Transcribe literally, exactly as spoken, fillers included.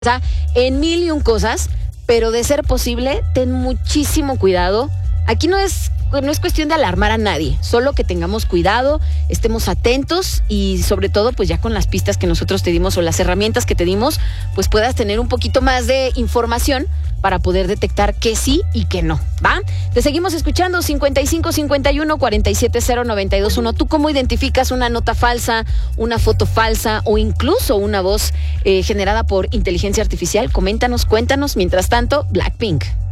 sea, en mil y un cosas, pero de ser posible, ten muchísimo cuidado. Aquí no es, no es cuestión de alarmar a nadie, solo que tengamos cuidado, estemos atentos y sobre todo, pues ya con las pistas que nosotros te dimos o las herramientas que te dimos, pues puedas tener un poquito más de información para poder detectar que sí y que no, ¿va? Te seguimos escuchando, cincuenta y cinco cincuenta y uno cuarenta y siete cero noventa y dos uno. ¿Tú cómo identificas una nota falsa, una foto falsa o incluso una voz eh, generada por inteligencia artificial? Coméntanos, cuéntanos. Mientras tanto, Blackpink.